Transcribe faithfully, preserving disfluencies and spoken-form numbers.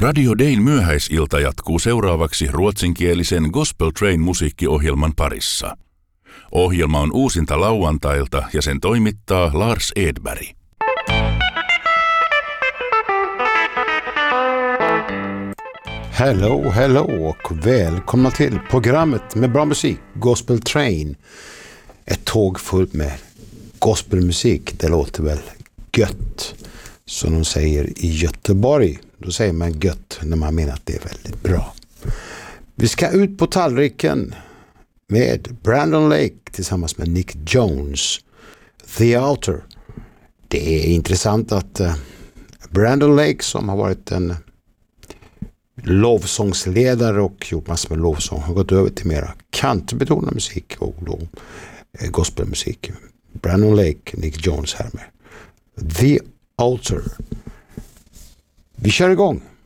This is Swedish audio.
Radio Dayn myöhäisilta jatkuu seuraavaksi ruotsinkielisen Gospel Train-musiikkiohjelman parissa. Ohjelma on uusinta lauantailta ja sen toimittaa Lars Edberg. Hello, hello och välkomna till programmet med bra musik, Gospel Train. Ett tåg fullt med gospelmusik, det låter väl gött, som de säger i Göteborg. Då säger man gött när man menar att det är väldigt bra. Vi ska ut på tallriken med Brandon Lake tillsammans med Nick Jones, The Altar. Det är intressant att uh, Brandon Lake, som har varit en lovsångsledare och gjort massor med lovsång, har gått över till mera countrybetonad musik och då eh, gospelmusik. Brandon Lake, Nick Jones här med The Altar. Vi kör igång.